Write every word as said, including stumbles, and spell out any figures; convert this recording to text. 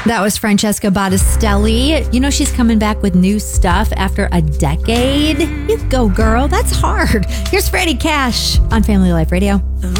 That was Francesca Battistelli. You know she's coming back with new stuff after a decade. You go, girl. That's hard. Here's Freddie Cash on Family Life Radio.